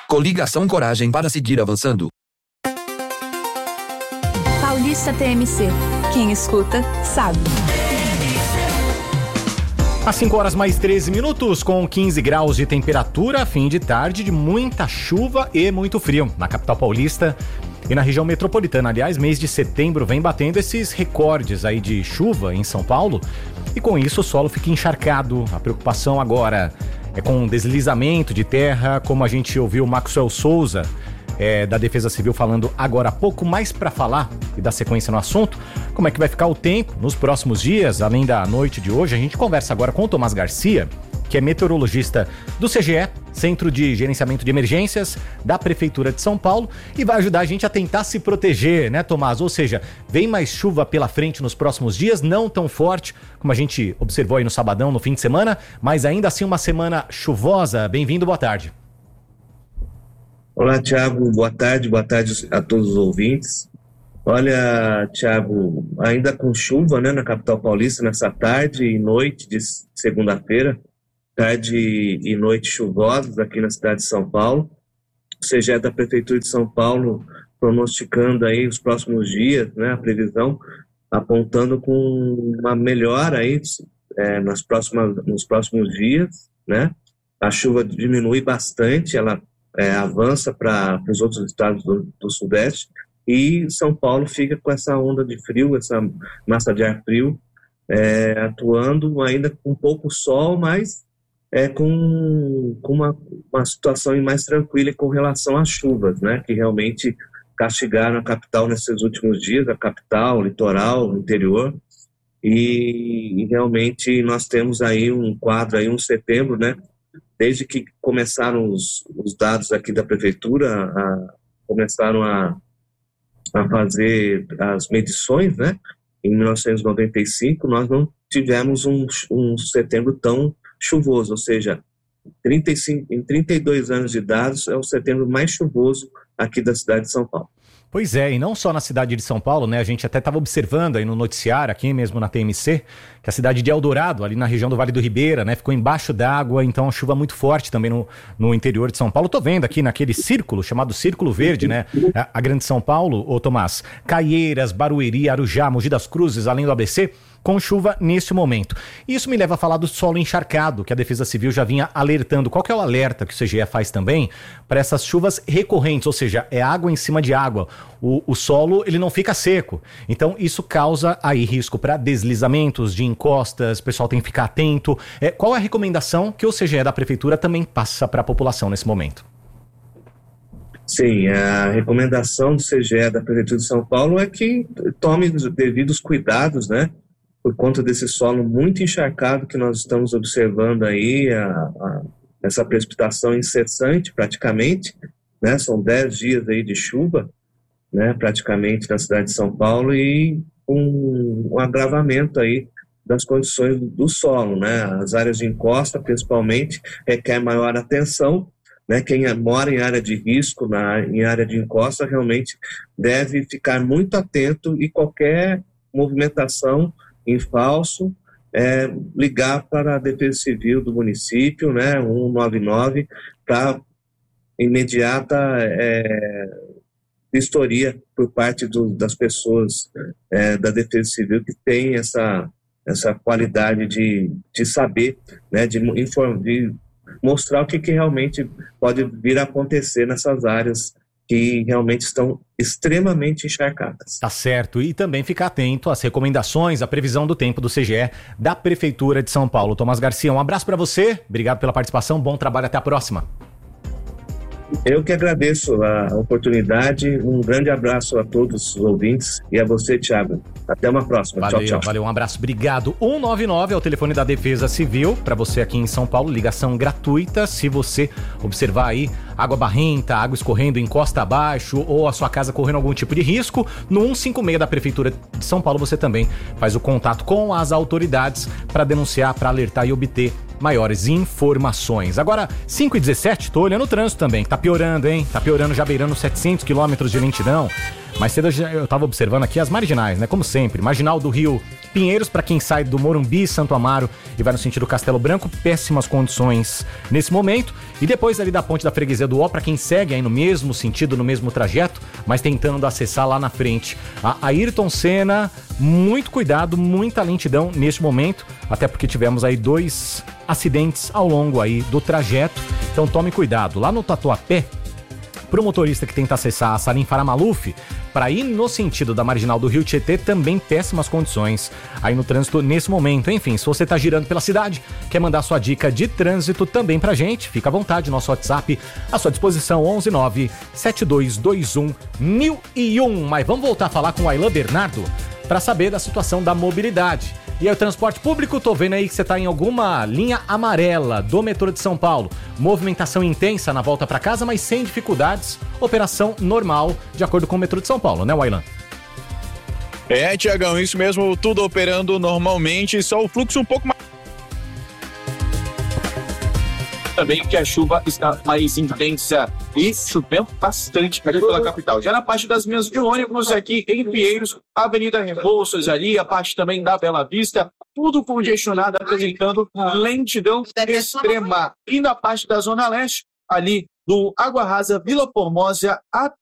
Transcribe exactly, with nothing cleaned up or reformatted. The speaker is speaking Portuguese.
Coligação Coragem para seguir avançando. Paulista T M C. Quem escuta, sabe. Às cinco horas mais treze minutos, com quinze graus de temperatura, fim de tarde de muita chuva e muito frio na capital paulista e na região metropolitana. Aliás, mês de setembro vem batendo esses recordes aí de chuva em São Paulo e com isso o solo fica encharcado. A preocupação agora é com deslizamento de terra, como a gente ouviu o Maxwell Souza, É, da Defesa Civil falando agora há pouco, mais para falar e dar sequência no assunto, como é que vai ficar o tempo nos próximos dias, além da noite de hoje. A gente conversa agora com o Tomás Garcia, que é meteorologista do C G E, Centro de Gerenciamento de Emergências da Prefeitura de São Paulo, e vai ajudar a gente a tentar se proteger, né, Tomás? Ou seja, vem mais chuva pela frente nos próximos dias, não tão forte como a gente observou aí no sabadão, no fim de semana, mas ainda assim uma semana chuvosa. Bem-vindo, boa tarde. Olá, Thiago, boa tarde, boa tarde a todos os ouvintes. Olha, Thiago, ainda com chuva, né, na capital paulista nessa tarde e noite de segunda-feira, tarde e noite chuvosas aqui na cidade de São Paulo. O C G E da Prefeitura de São Paulo pronosticando aí os próximos dias, né, a previsão, apontando com uma melhora aí é, nas próximas, nos próximos dias, né? A chuva diminui bastante, ela É, avança para os outros estados do, do Sudeste, e São Paulo fica com essa onda de frio, essa massa de ar frio, é, atuando ainda com pouco sol, mas é, com, com uma, uma situação mais tranquila com relação às chuvas, né, que realmente castigaram a capital nesses últimos dias, a capital, o litoral, o interior, e, e realmente nós temos aí um quadro, aí um setembro, né, desde que começaram os, os dados aqui da prefeitura, a, começaram a, a fazer as medições, né? Em mil novecentos e noventa e cinco, nós não tivemos um, um setembro tão chuvoso, ou seja, trinta e cinco, em trinta e dois anos de dados, é o setembro mais chuvoso aqui da cidade de São Paulo. Pois é, e não só na cidade de São Paulo, né? A gente até estava observando aí no noticiário, aqui mesmo na T M C, que a cidade de Eldorado, ali na região do Vale do Ribeira, né? Ficou embaixo d'água, então chuva muito forte também no, no interior de São Paulo. Tô vendo aqui naquele círculo, chamado Círculo Verde, né? A, a Grande São Paulo, ô Tomás, Caieiras, Barueri, Arujá, Mogi das Cruzes, além do A B C, com chuva neste momento. Isso me leva a falar do solo encharcado, que a Defesa Civil já vinha alertando. Qual que é o alerta que o C G E faz também para essas chuvas recorrentes? Ou seja, é água em cima de água. O, o solo, ele não fica seco. Então, isso causa aí risco para deslizamentos de encostas, o pessoal tem que ficar atento. É, qual é a recomendação que o C G E da Prefeitura também passa para a população nesse momento? Sim, a recomendação do C G E da Prefeitura de São Paulo é que tome os devidos cuidados, né? Por conta desse solo muito encharcado que nós estamos observando aí, a, a, essa precipitação incessante praticamente, né? São dez dias aí de chuva, né? Praticamente na cidade de São Paulo, e um, um agravamento aí das condições do solo, né? As áreas de encosta, principalmente, requer maior atenção, né? Quem mora em área de risco, na, em área de encosta, realmente deve ficar muito atento, e qualquer movimentação em falso, é, ligar para a Defesa Civil do município, né, um nove nove, para imediata é, vistoria por parte do, das pessoas é, da Defesa Civil que tem essa, essa qualidade de, de saber, né, de, inform, de mostrar o que, que realmente pode vir a acontecer nessas áreas que realmente estão extremamente encharcadas. Tá certo, e também ficar atento às recomendações, à previsão do tempo do C G E da Prefeitura de São Paulo. Tomás Garcia, um abraço para você, obrigado pela participação, bom trabalho, até a próxima. Eu que agradeço a oportunidade, um grande abraço a todos os ouvintes e a você, Thiago. Até uma próxima. Valeu, tchau, tchau. Valeu, um abraço, obrigado. cento e noventa e nove é o telefone da Defesa Civil, para você aqui em São Paulo, ligação gratuita, se você observar aí água barrenta, água escorrendo encosta abaixo ou a sua casa correndo algum tipo de risco, no cento e cinquenta e seis da Prefeitura de São Paulo você também faz o contato com as autoridades para denunciar, para alertar e obter maiores informações. Agora, cinco e dezessete, tô olhando o trânsito também, que tá piorando, hein? Tá piorando, já beirando setecentos quilômetros de lentidão. Mais cedo eu estava observando aqui as marginais, né? Como sempre, marginal do Rio Pinheiros, para quem sai do Morumbi, Santo Amaro e vai no sentido Castelo Branco, péssimas condições nesse momento. E depois ali da Ponte da Freguesia do Ó, para quem segue aí no mesmo sentido, no mesmo trajeto, mas tentando acessar lá na frente. A Ayrton Senna, muito cuidado, muita lentidão neste momento, até porque tivemos aí dois acidentes ao longo aí do trajeto. Então tome cuidado. Lá no Tatuapé, para o motorista que tenta acessar a Salim Faramaluf, para ir no sentido da Marginal do Rio Tietê, também péssimas condições aí no trânsito nesse momento. Enfim, se você está girando pela cidade, quer mandar sua dica de trânsito também pra gente, fica à vontade, nosso WhatsApp à sua disposição, onze nove sete dois dois um mil e um. Mas vamos voltar a falar com o Aylan Bernardo para saber da situação da mobilidade. E aí o transporte público, tô vendo aí que você tá em alguma linha amarela do metrô de São Paulo. Movimentação intensa na volta para casa, mas sem dificuldades. Operação normal, de acordo com o metrô de São Paulo, né, Wailan? É, Tiagão, isso mesmo, tudo operando normalmente, só o fluxo um pouco mais... Também que a chuva está mais intensa e chovendo bastante aqui pela capital. Já na parte das linhas de ônibus aqui em Pinheiros, a Avenida Rebouças ali, a parte também da Bela Vista, tudo congestionado, apresentando lentidão extrema. E na parte da Zona Leste, ali do Água Rasa, Vila Formosa,